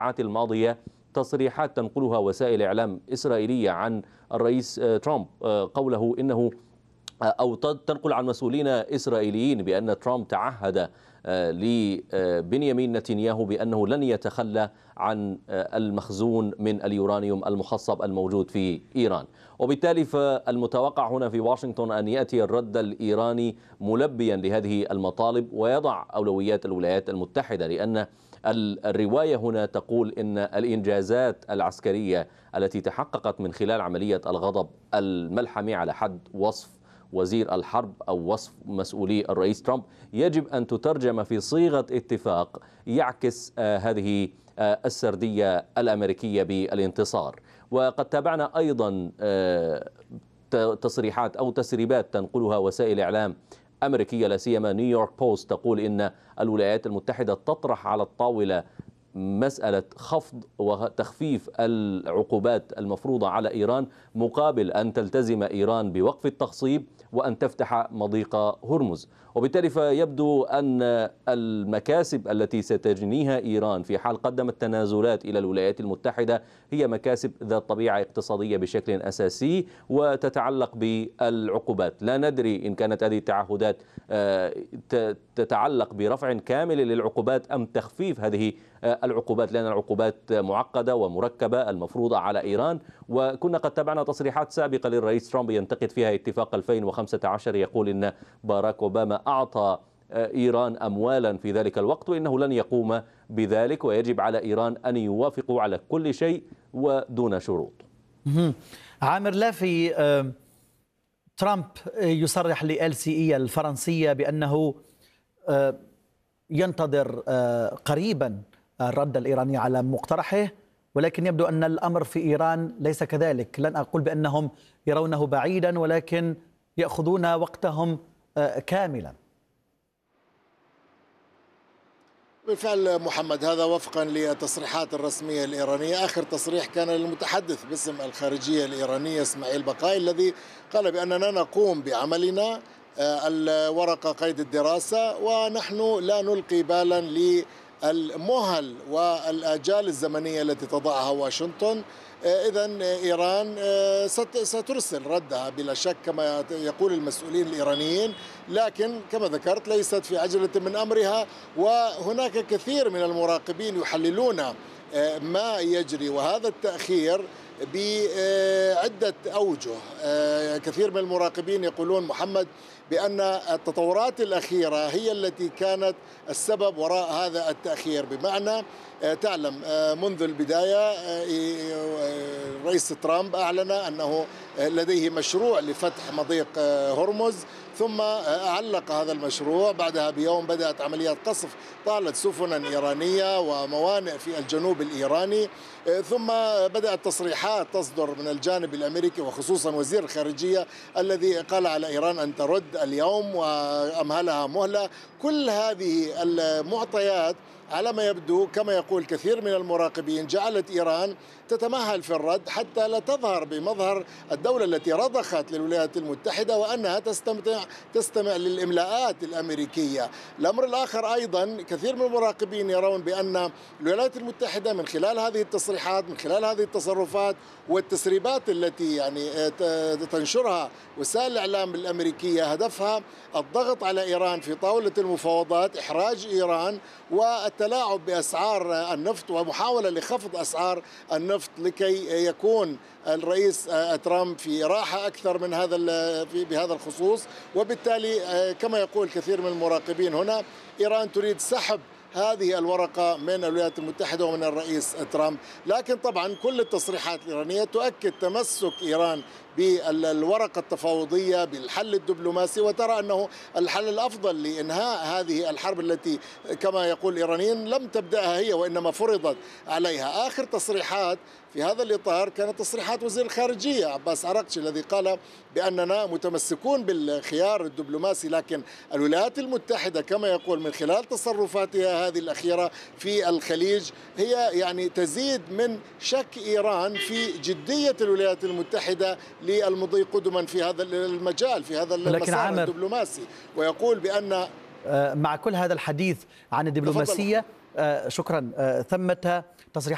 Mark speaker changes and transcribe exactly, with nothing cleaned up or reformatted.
Speaker 1: الساعات الماضية تصريحات تنقلها وسائل إعلام إسرائيلية عن الرئيس ترامب، قوله إنه أو تنقل عن مسؤولين إسرائيليين بأن ترامب تعهد لبنيامين نتنياهو بأنه لن يتخلى عن المخزون من اليورانيوم المخصب الموجود في إيران. وبالتالي فالمتوقع هنا في واشنطن أن يأتي الرد الإيراني ملبيا لهذه المطالب ويضع أولويات الولايات المتحدة، لأن الرواية هنا تقول إن الإنجازات العسكرية التي تحققت من خلال عملية الغضب الملحمي على حد وصف وزير الحرب أو وصف مسؤولي الرئيس ترامب يجب أن تترجم في صيغة اتفاق يعكس هذه السردية الأمريكية بالانتصار. وقد تابعنا أيضا تصريحات أو تسريبات تنقلها وسائل إعلام أمريكية، لا سيما نيويورك بوست، تقول إن الولايات المتحدة تطرح على الطاولة مسألة خفض وتخفيف العقوبات المفروضة على إيران مقابل أن تلتزم إيران بوقف التخصيب وأن تفتح مضيق هرمز. وبالتالي فيبدو أن المكاسب التي ستجنيها إيران في حال قدمت تنازلات إلى الولايات المتحدة هي مكاسب ذات طبيعة اقتصادية بشكل أساسي وتتعلق بالعقوبات. لا ندري إن كانت هذه التعهدات تتعلق برفع كامل للعقوبات أم تخفيف هذه العقوبات، لأن العقوبات معقدة ومركبة المفروضة على إيران. وكنا قد تابعنا تصريحات سابقة للرئيس ترامب ينتقد فيها اتفاق ألفين وخمسة عشر، يقول إن باراك أوباما أعطى إيران أموالا في ذلك الوقت وإنه لن يقوم بذلك، ويجب على إيران أن يوافقوا على كل شيء ودون شروط.
Speaker 2: عامر لافي، ترامب يصرح لإل سي إي الفرنسية بأنه ينتظر قريبا الرد الإيراني على مقترحه، ولكن يبدو أن الأمر في إيران ليس كذلك. لن أقول بأنهم يرونه بعيدا، ولكن يأخذون وقتهم كاملا.
Speaker 3: بالفعل محمد، هذا وفقا للتصريحات الرسمية الإيرانية. آخر تصريح كان للمتحدث باسم الخارجية الإيرانية إسماعيل بقاي، الذي قال بأننا نقوم بعملنا، الورقة قيد الدراسة، ونحن لا نلقي بالا للمهل والآجال الزمنية التي تضعها واشنطن. إذن إيران سترسل ردها بلا شك كما يقول المسؤولين الإيرانيين، لكن كما ذكرت ليست في عجلة من أمرها. وهناك كثير من المراقبين يحللون ما يجري، وهذا التأخير بعدة أوجه. كثير من المراقبين يقولون محمد بأن التطورات الأخيرة هي التي كانت السبب وراء هذا التأخير. بمعنى تعلم منذ البداية رئيس ترامب أعلن أنه لديه مشروع لفتح مضيق هرمز، ثم علق هذا المشروع. بعدها بيوم بدأت عمليات قصف طالت سفنا إيرانية وموانئ في الجنوب الإيراني، ثم بدأت تصريحات تصدر من الجانب الأمريكي وخصوصا وزير الخارجية الذي قال على إيران أن ترد اليوم وأمهلها مهلة. كل هذه المعطيات على ما يبدو كما يقول كثير من المراقبين جعلت إيران تتمهل في الرد حتى لا تظهر بمظهر الدولة التي رضخت للولايات المتحدة وأنها تستمع تستمع للإملاءات الأمريكية. الأمر الآخر أيضا كثير من المراقبين يرون بأن الولايات المتحدة من خلال هذه التصريحات، من خلال هذه التصرفات والتسريبات التي يعني تنشرها وسائل الإعلام الأمريكية، هدفها الضغط على إيران في طاولة المفاوضات، إحراج إيران والتلاعب بأسعار النفط ومحاولة لخفض أسعار النفط لكي يكون الرئيس ترامب في راحة أكثر من هذا بهذا الخصوص. وبالتالي كما يقول كثير من المراقبين هنا إيران تريد سحب هذه الورقة من الولايات المتحدة ومن الرئيس ترامب. لكن طبعا كل التصريحات الإيرانية تؤكد تمسك إيران بالورقة التفاوضية بالحل الدبلوماسي، وترى أنه الحل الأفضل لإنهاء هذه الحرب التي كما يقول الإيرانيين لم تبدأها هي وإنما فرضت عليها. آخر تصريحات في هذا الإطار كانت تصريحات وزير الخارجية عباس عراقجي الذي قال بأننا متمسكون بالخيار الدبلوماسي، لكن الولايات المتحدة كما يقول من خلال تصرفاتها هذه الأخيرة في الخليج هي يعني تزيد من شك إيران في جدية الولايات المتحدة للمضي قدما في هذا المجال في هذا المسار الدبلوماسي. ويقول بأن
Speaker 2: مع كل هذا الحديث عن الدبلوماسية شكرا ثمة تصريحات